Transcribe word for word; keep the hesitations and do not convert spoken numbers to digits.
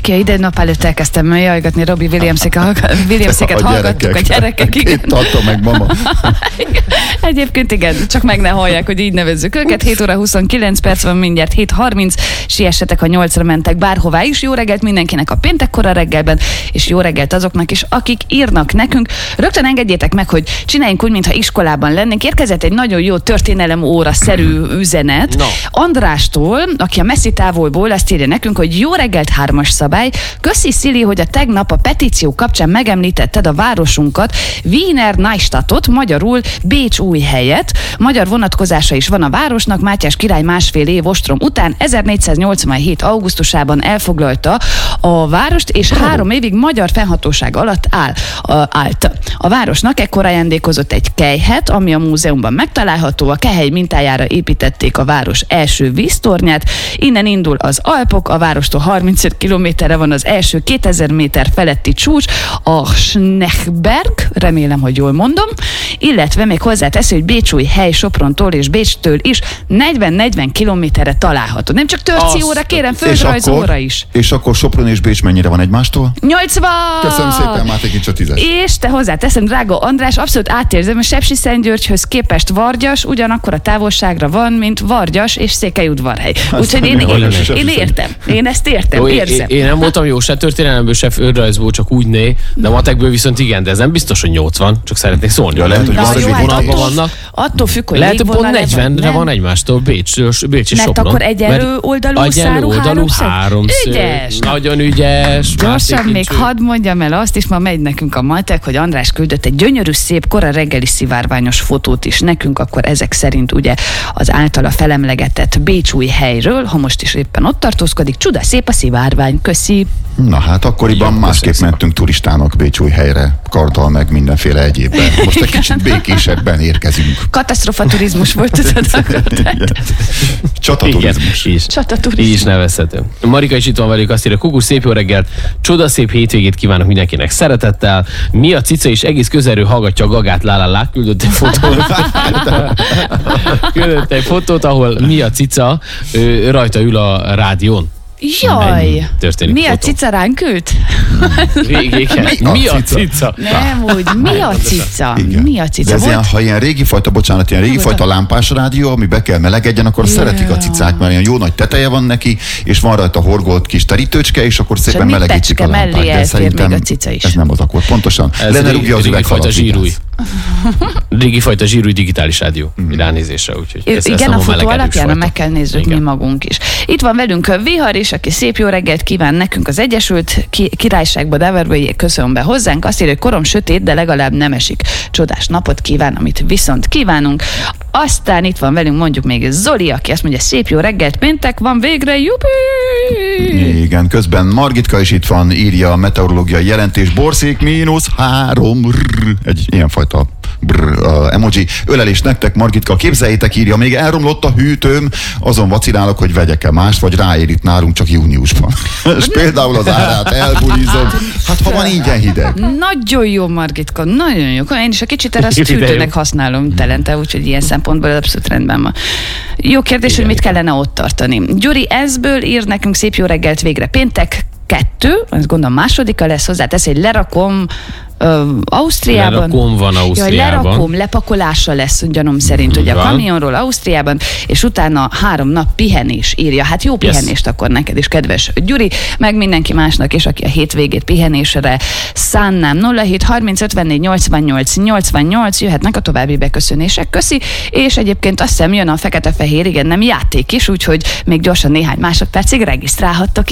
Ja, ide nap előtt elkezdtem jajgatni Robbie Williams-éket, Williams-éket hallgattuk a gyerekek. Két tata meg mama. Egyébként igen, csak meg ne hallják, hogy így nevezzük őket. hét óra huszonkilenc perc van, mindjárt hét harminc. Siessetek, ha nyolcra mentek bárhová is. Jó reggelt mindenkinek a péntekkora reggelben, és jó reggelt azoknak is, akik írnak nekünk. Rögtön engedjétek meg, hogy csináljunk úgy, mintha iskolában lennénk. Érkezett egy nagyon jó történelem óra-szerű üzenet. No. Andrástól, aki a messzi távolból azt írja nekünk, hogy jó reggelt, hármas szabály. Köszi, Szili, hogy a tegnap a petíció kapcsán megemlítetted a városunkat, Wiener Neustadtot, magyarul Bécs új helyet. Magyar vonatkozása is van a városnak. Mátyás király másfél év ostrom után ezernégyszáznyolcvanhét. augusztusában elfoglalta a várost, és három évig magyar fennhatóság alatt áll, állt. A városnak ekkor ajándékozott egy kelyhet, ami a múzeumban megtalálható. A kehely mintájára építették a város első víztornyát. Innen indul az Alpok, a várostól harmincöt kilométerre van az első kétezer méter feletti csúcs, a Schnechberg, remélem, hogy jól mondom, illetve még hozzáteszi, hogy Bécsúj hely Soprontól és Bécstől is negyven-negyven kilométerre található. Nem csak törci óra, kérem, földrajz óra is. És akkor Sopron és Bécs mennyire van egymástól? nyolcvan! Köszönöm szépen, Máté kicsit tízes. És te hozzáteszem, drága András, abszolút átérzem, hogy Sepsiszentgyörgyhöz képest Vargyas ugyanakkor a távolságra van, mint Vargyas és Székelyudvarhely. Úgyhogy én, én, én, én értem. Én ezt értem, jó, érzem. Én, én nem voltam jó se történelemből, se földrajzból, csak úgy né, de matekből viszont igen, de ez nem biztos, hogy nyolcvan, csak szeretnék szólni. Ja, lehet, hogy az, hogy vonalban vannak. Attól függ, hogy lehet, hogy pont negyvenre van egymástól Bécs, Bécs és Mert Sopron. akkor egyenlő oldalú szárú háromszög. háromszög. Ügyes. Nagyon ügyes. Gyorsan még hadd mondjam el azt is, ma megy nekünk a matek, hogy András küldött egy gyönyörű, szép, kora reggeli szivárványos fotót is nekünk, akkor ezek szerint ugye az általa felemlegetett Bécsúj helyről, ha most is éppen ott tartózkodik, csuda szép a szivárvány, köszi. Na hát akkoriban ja, másképp mentünk turistának Bécsúj helyre, karddal meg mindenféle egyébben. Most egy kicsit békésebben érkezünk. Katasztrofa turizmus volt, tudod akkor. Csataturizmus. Igen, Csataturizmus. Így is nevezhető. Marika is itt van velük, azt írja, Kukus, szép jó reggelt, csodaszép hétvégét kívánok mindenkinek szeretettel. Mi a cica is egész közelről hallgatja a Gagát, lálálá, küldött egy fotót. küldött egy fotót, ahol mi a cica ő, rajta ül a rádión. Jaj, mi a fotó. cica ránk küld? Igen. Mi, mi a cica? Nem úgy, mi a cica? Igen. Mi a cica? De ez Volt? ilyen, ha ilyen régi fajta, bocsánat, ilyen régi fajta lámpás rádió, ami be kell melegedjen, akkor Ja. szeretik a cicák, mert ilyen jó nagy teteje van neki, és van rajta horgolt kis terítőcske, és akkor szépen mi melegítik a pecske lámpát. mellé De elfér szerintem még a cica is. ez nem az akkor. Pontosan. Ez Le ne régi, rúgja az régi fajta üvegfalat. zsírúj. Régi fajta zsírúj digitális rádió. Mm. Ránézésre, úgyhogy Ö, ez igen, a fotó alapján fajta. meg kell nézzük Igen. mi magunk is. Itt van velünk a Vihar is, aki szép jó reggelt kíván nekünk az Egyesült Ki- Királyságba, Devervőjék köszönöm be hozzánk. Azt írja, hogy korom sötét, de legalább nem esik. Csodás napot kíván, amit viszont kívánunk. Aztán itt van velünk mondjuk még Zoli, aki azt mondja, szép jó reggelt, péntek van végre, jupi! Igen, közben Margitka is itt van, írja a meteorológiai jelentés, Borszék mínusz három, rrr, egy ilyenfajta brr, uh, emoji. Ölelés nektek, Margitka, képzeljétek, írja, még elromlott a hűtőm, azon vacilálok, hogy vegyek-e mást, vagy ráér itt nálunk csak júniusban. És például az árát elbulizom. Hát ha van ingyen hideg. Nagyon jó, Margitka, nagyon jó. Én is a kicsit erre azt hűtőnek használom telente, úgyhogy ilyen szempontból abszolút rendben van. Jó kérdés, igen, hogy mit kellene ott tartani. Gyuri ezből ír nekünk, szép jó reggelt, végre péntek kettő, azt gondolom másodika lesz, hozzátesz, hogy lerakom Ö, Ausztriában. Lerakom van Ausztriában. Ja, lerakom, lepakolása lesz, gyanom szerint, ugye a kamionról Ausztriában, és utána három nap pihenés írja. Hát jó pihenést yes. akkor neked is, kedves Gyuri, meg mindenki másnak is, aki a hétvégét pihenésre szánnám. nulla hét harminc ötvennégy nyolcvannyolc nyolcvannyolc, jöhetnek a további beköszönések, köszi, és egyébként azt hiszem jön a fekete-fehér, igen, nem játék is, úgyhogy még gyorsan néhány másodpercig regisztrálhattok